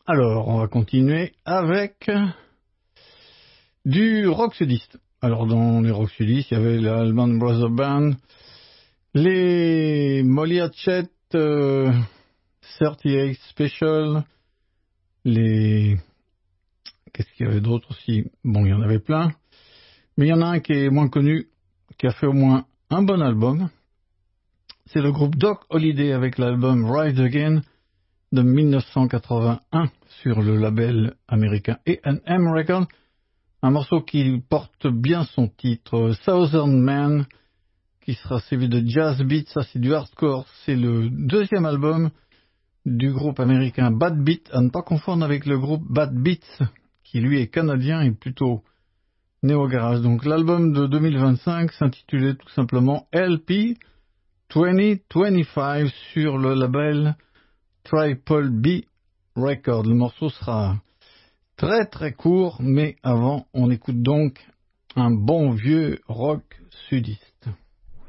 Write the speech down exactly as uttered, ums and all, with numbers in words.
Alors, on va continuer avec du rock sudiste. Alors, dans les rock sudistes, il y avait la Allman Brothers Band, les Molly Hatchet, euh, trente-huit Special, les... Qu'est-ce qu'il y avait d'autre aussi? Bon, il y en avait plein. Mais il y en a un qui est moins connu, qui a fait au moins un bon album. C'est le groupe Doc Holliday avec l'album Rise Again de mille neuf cent quatre-vingt-un sur le label américain A and M Records. Un morceau qui porte bien son titre, Southern Man, qui sera suivi de Jazz Beat. Ça, c'est du hardcore. C'est le deuxième album du groupe américain Bad Beat, à ne pas confondre avec le groupe Bad Beats, qui lui est canadien et plutôt néo-garage. Donc l'album de deux mille vingt-cinq s'intitulait tout simplement L P vingt vingt-cinq sur le label Triple B Records. Le morceau sera très très court, mais avant on écoute donc un bon vieux rock sudiste.